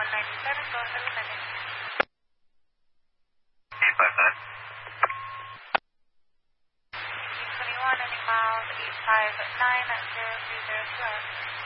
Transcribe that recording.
197, go ahead with ending. 21, ending miles 859 at 0302.